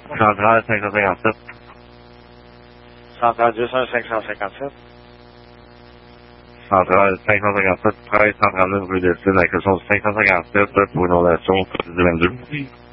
Centrale 557. Centrale 21557. Centrale 557, 13 139 rue des Cygnes, avec le son 557 pour inondation du 22.